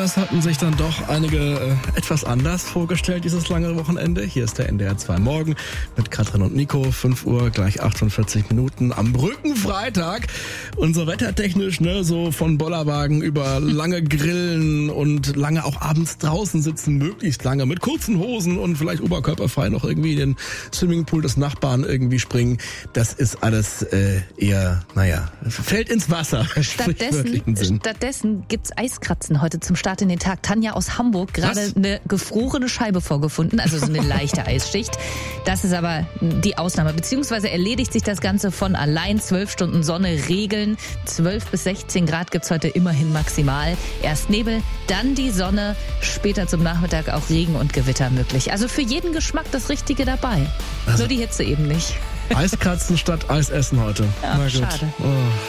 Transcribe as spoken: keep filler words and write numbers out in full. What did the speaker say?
das hatten sich dann doch einige äh, etwas anders vorgestellt, dieses lange Wochenende. Hier ist der N D R zwei Morgen mit Katrin und Nico, fünf Uhr, gleich achtundvierzig Minuten am Brückenfreitag. Unser wettertechnisch, ne, so von Bollerwagen über lange Grillen und lange auch abends draußen sitzen, möglichst lange mit kurzen Hosen und vielleicht oberkörperfrei noch irgendwie in den Swimmingpool des Nachbarn irgendwie springen. Das ist alles äh, eher, naja, fällt ins Wasser. Stattdessen, stattdessen gibt's Eiskratzen heute zum Start in den Tag. Tanja aus Hamburg, gerade eine gefrorene Scheibe vorgefunden, also so eine leichte Eisschicht. Das ist aber die Ausnahme, beziehungsweise erledigt sich das Ganze von allein. Zwölf Stunden Sonne regeln, zwölf bis sechzehn Grad gibt's heute immerhin maximal. Erst Nebel, dann die Sonne, später zum Nachmittag auch Regen und Gewitter möglich. Also für jeden Geschmack das Richtige dabei. Also nur die Hitze eben nicht. Eiskratzen statt Eisessen heute. Ja, schade. Oh.